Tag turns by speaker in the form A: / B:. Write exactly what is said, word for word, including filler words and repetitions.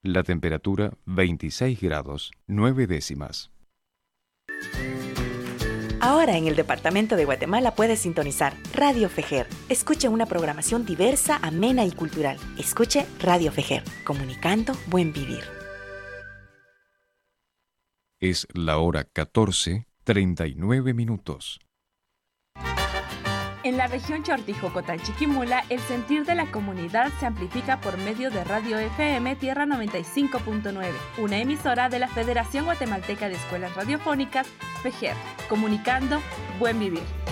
A: La temperatura veintiséis grados, nueve décimas.
B: Ahora en el departamento de Guatemala puedes sintonizar Radio Fejer. Escuche una programación diversa, amena y cultural. Escuche Radio Fejer, comunicando buen vivir.
A: Es la hora catorce, treinta y nueve minutos.
C: En la región Chortijocotán-Chiquimula, el sentir de la comunidad se amplifica por medio de Radio F M Tierra noventa y cinco punto nueve, una emisora de la Federación Guatemalteca de Escuelas Radiofónicas, FEJER, comunicando buen vivir.